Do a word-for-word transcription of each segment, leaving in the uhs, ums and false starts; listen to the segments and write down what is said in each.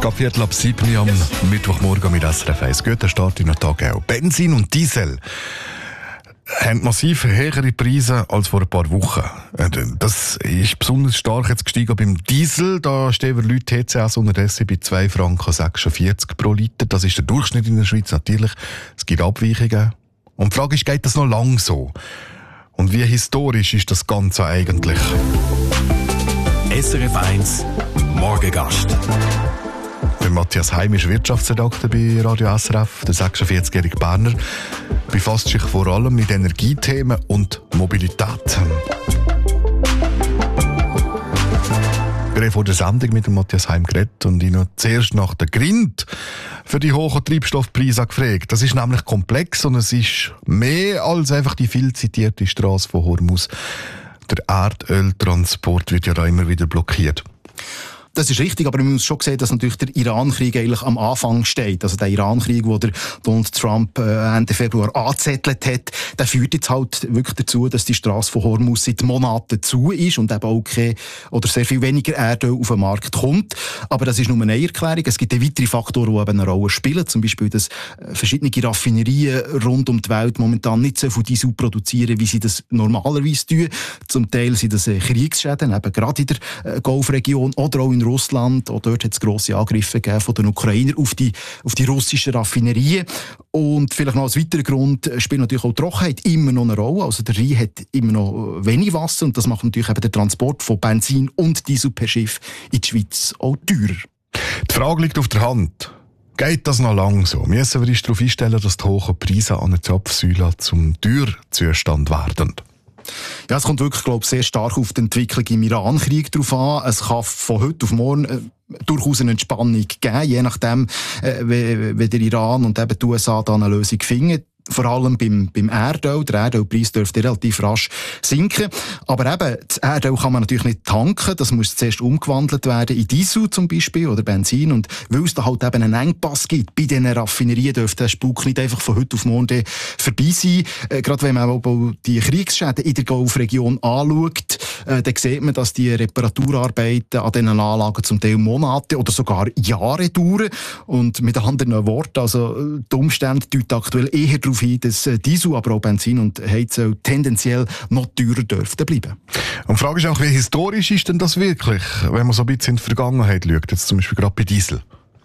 Gerade Viertel ab sieben am Mittwochmorgen mit S R F eins. Guter Start in den Tag auch. Benzin und Diesel haben massiv höhere Preise als vor ein paar Wochen. Das ist besonders stark jetzt gestiegen beim Diesel. Da stehen wir Leute T C S unterdessen bei zwei Franken sechsundvierzig pro Liter. Das ist der Durchschnitt in der Schweiz natürlich. Es gibt Abweichungen. Und die Frage ist, geht das noch lang so? Und wie historisch ist das Ganze eigentlich? S R F eins Morgengast. Der Matthias Heim ist Wirtschaftsredakteur bei Radio S R F. Der sechsundvierzigjährige Berner befasst sich vor allem mit Energiethemen und Mobilität. Wir haben vor der Sendung mit dem Matthias Heim geredet und ihn noch zuerst nach der Grund für die hohen Treibstoffpreise gefragt. Das ist nämlich komplex und es ist mehr als einfach die viel zitierte Straße von Hormuz. Der Erdöltransport wird ja da immer wieder blockiert. Das ist richtig, aber man muss schon sehen, dass natürlich der Iran-Krieg eigentlich am Anfang steht. Also der Iran-Krieg, den der Donald Trump äh, Ende Februar angezettelt hat, der führt jetzt halt wirklich dazu, dass die Straße von Hormuz seit Monaten zu ist und eben auch kein, oder sehr viel weniger Erdöl auf den Markt kommt. Aber das ist nur eine Erklärung. Es gibt weitere Faktoren, die eben eine Rolle spielen. Zum Beispiel, dass verschiedene Raffinerien rund um die Welt momentan nicht so viel Diesel produzieren, wie sie das normalerweise tun. Zum Teil sind das Kriegsschäden, eben gerade in der Golfregion oder auch in Russland. Auch dort hat es grosse Angriffe gegeben von den Ukrainern auf die, auf die russischen Raffinerien. Und vielleicht noch als weiterer Grund spielt natürlich auch die Trockenheit immer noch eine Rolle. Also der Rhein hat immer noch wenig Wasser und das macht natürlich eben den Transport von Benzin und Diesel per Schiff in die Schweiz auch teurer. Die Frage liegt auf der Hand. Geht das noch lang so? Müssen wir uns darauf einstellen, dass die hohen Preise an der Zapfsäule zum Teuerzustand werden? Ja, es kommt wirklich, glaube ich, sehr stark auf die Entwicklung im Iran-Krieg drauf an. Es kann von heute auf morgen äh, durchaus eine Entspannung geben, je nachdem, äh, wie, wie der Iran und eben die U S A da eine Lösung finden. Vor allem beim, beim Erdöl. Der Erdölpreis dürfte relativ rasch sinken. Aber eben, das Erdöl kann man natürlich nicht tanken. Das muss zuerst umgewandelt werden in Diesel zum Beispiel oder Benzin. Und weil es da halt eben einen Engpass gibt bei diesen Raffinerien, dürfte der Spuk nicht einfach von heute auf morgen vorbei sein. Äh, gerade wenn man auch die Kriegsschäden in der Golfregion anschaut, äh, dann sieht man, dass die Reparaturarbeiten an diesen Anlagen zum Teil Monate oder sogar Jahre dauern. Und mit anderen Worten, also die Umstände deuten aktuell eher darauf hin, dass Diesel, aber auch Benzin und Heizöl tendenziell noch teurer dürften bleiben. Und die Frage ist auch, wie historisch ist denn das wirklich, wenn man so ein bisschen in die Vergangenheit schaut, jetzt zum Beispiel gerade bei Diesel?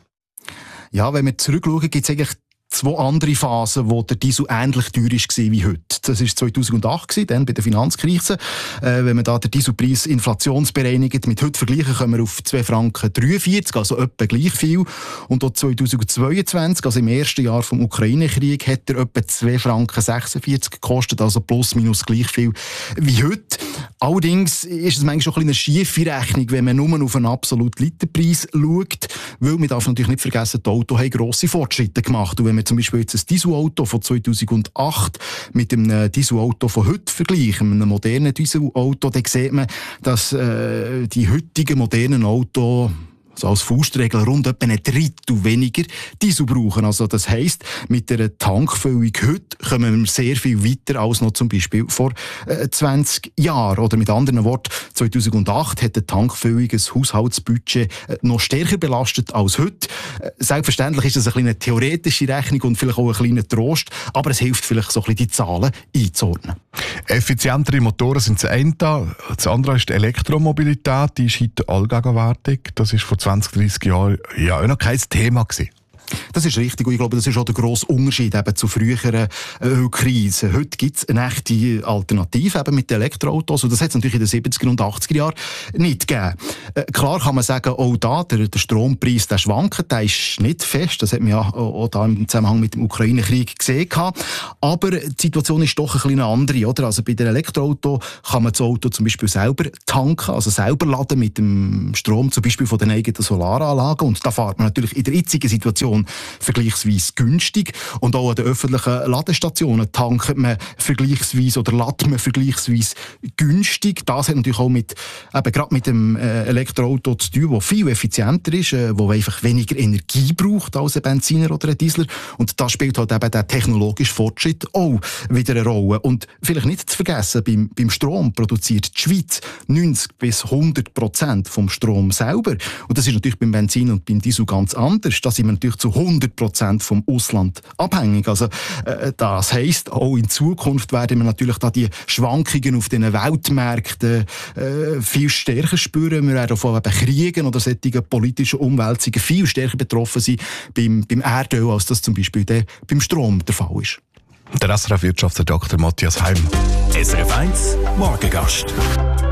Ja, wenn wir zurückschauen, gibt es eigentlich zwei andere Phasen, wo der Diesel ähnlich teuer war wie heute. Das war zweitausendacht, dann bei der Finanzkrise. Äh, wenn man da den Dieselpreis inflationsbereinigt mit heute vergleichen, kommen wir auf zwei Franken dreiundvierzig, also etwa gleich viel. Und auch zweitausendzweiundzwanzig, also im ersten Jahr vom Ukraine-Krieg, hat er etwa zwei Franken sechsundvierzig gekostet, also plus minus gleich viel wie heute. Allerdings ist es manchmal schon ein eine schiefe Rechnung, wenn man nur auf einen absoluten Literpreis schaut, weil man darf natürlich nicht vergessen, die Autos haben grosse Fortschritte gemacht. Und wenn wir zum Beispiel jetzt ein Dieselauto von zweitausendacht mit einem Dieselauto von heute vergleichen, einem modernen Dieselauto, dann sieht man, dass äh, die heutigen modernen Autos also als Faustregel rund etwa ein Drittel weniger Diesel brauchen. Also das heisst, mit einer Tankfüllung heute kommen wir sehr viel weiter als noch zum Beispiel vor äh, zwanzig Jahren. Oder mit anderen Worten, zweitausendacht hat die Tankfüllung ein Haushaltsbudget äh, noch stärker belastet als heute. Äh, selbstverständlich ist das eine kleine theoretische Rechnung und vielleicht auch ein kleiner Trost, aber es hilft vielleicht so ein bisschen die Zahlen einzuordnen. Effizientere Motoren sind das eine. Das andere ist die Elektromobilität, die ist heute allgegenwärtig. Das ist vor zwanzig, dreissig Jahren ja auch noch kein Thema gewesen. Das ist richtig und ich glaube, das ist auch der grosse Unterschied eben zu früheren Ölkrisen. Heute gibt es eine echte Alternative eben mit den Elektroautos und das hat es natürlich in den siebziger und achtziger Jahren nicht gegeben. Äh, klar kann man sagen, auch da, der, der Strompreis, der schwankt, der ist nicht fest, das hat man ja auch da im Zusammenhang mit dem Ukraine-Krieg gesehen. Aber die Situation ist doch ein bisschen andere, oder? Also bei den Elektroautos kann man das Auto zum Beispiel selber tanken, also selber laden mit dem Strom zum Beispiel von den eigenen Solaranlagen und da fährt man natürlich in der jetzigen Situation Ladestation vergleichsweise günstig. Und auch an den öffentlichen Ladestationen tankt man vergleichsweise oder lädt man vergleichsweise günstig. Das hat natürlich auch mit, eben gerade mit dem äh, Elektroauto zu tun, das viel effizienter ist, äh, wo einfach weniger Energie braucht als ein Benziner oder ein Diesel. Und da spielt halt eben der technologische Fortschritt auch wieder eine Rolle. Und vielleicht nicht zu vergessen, beim, beim Strom produziert die Schweiz neunzig bis hundert Prozent vom Strom selber. Und das ist natürlich beim Benzin und beim Diesel ganz anders. Da sind wir natürlich zu hundert Prozent vom Ausland abhängig. Also, äh, das heisst, auch in Zukunft werden wir natürlich da die Schwankungen auf den Weltmärkten äh, viel stärker spüren. Wir werden von eben Kriegen oder solchen politischen Umwälzungen viel stärker betroffen sein beim, beim Erdöl, als das zum Beispiel der, beim Strom der Fall ist. Der S R F-Wirtschaftsredakteur Matthias Heim. S R F eins Morgengast.